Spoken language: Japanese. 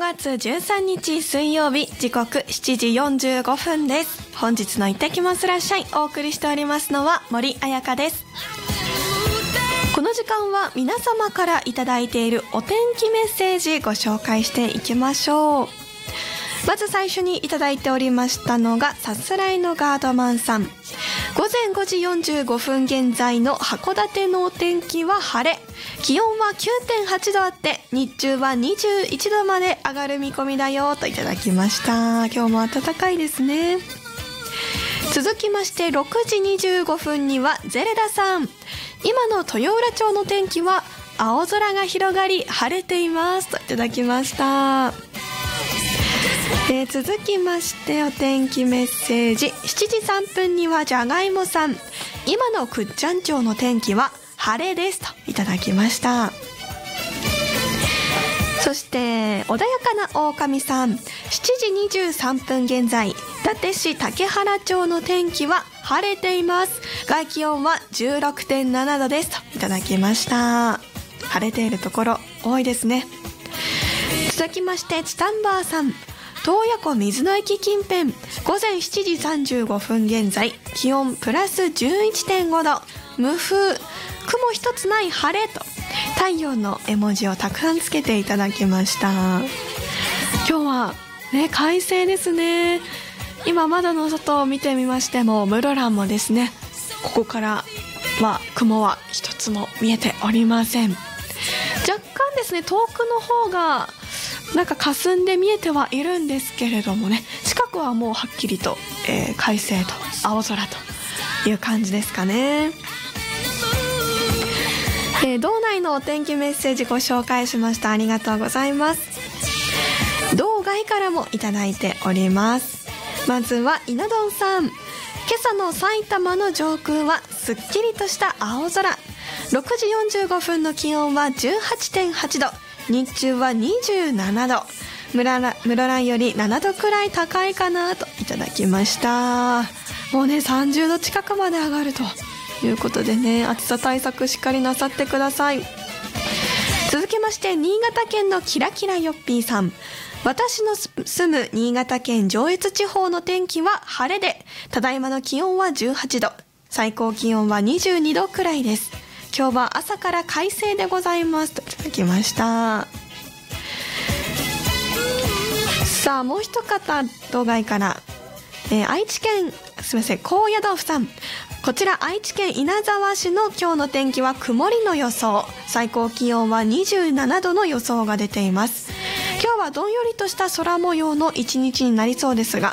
月13日水曜日、時刻7時45分です。本日のいってきますらっしゃい、お送りしておりますのは森彩香です。この時間は皆様からいただいているお天気メッセージご紹介していきましょう。まず最初にいただいておりましたのがさすらいのガードマンさん。午前5時45分現在の函館のお天気は晴れ、気温は 9.8 度あって日中は21度まで上がる見込みだよといただきました。今日も暖かいですね。続きまして6時25分にはゼレダさん。今の豊浦町の天気は青空が広がり晴れていますといただきました。続きましてお天気メッセージ7時3分にはじゃがいもさん。今の倶知安町の天気は晴れですといただきました。そして穏やかな狼さん。7時23分現在伊達市竹原町の天気は晴れています。外気温は 16.7 度ですといただきました。晴れているところ多いですね。続きましてチタンバーさん。洞爺湖水の駅近辺、午前7時35分現在気温プラス 11.5 度、無風、雲一つない晴れと太陽の絵文字をたくさんつけていただきました。今日はね、快晴ですね。今窓の外を見てみましても室蘭もですね、ここからは雲は一つも見えておりません。若干ですね、遠くの方がなんか霞んで見えてはいるんですけれどもね、近くはもうはっきりと、快晴と青空という感じですかね。道内のお天気メッセージご紹介しました。ありがとうございます。道外からもいただいております。まずは稲丼さん。今朝の埼玉の上空はすっきりとした青空、6時45分の気温は 18.8 度、日中は27度、室蘭より7度くらい高いかなといただきました。もうね、30度近くまで上がるということでね、暑さ対策しっかりなさってください。続きまして新潟県のキラキラヨッピーさん。私の住む新潟県上越地方の天気は晴れで、ただいまの気温は18度、最高気温は22度くらいです。今日は朝から快晴でございますといただきました。さあ、もう一方道外から、愛知県高野豆腐さん。こちら愛知県稲沢市の今日の天気は曇りの予想、最高気温は27度の予想が出ています。今日はどんよりとした空模様の一日になりそうですが、